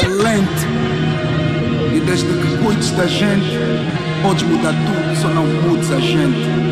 excelente. E desde que cuides da gente, podes mudar tudo, só não mudes a gente.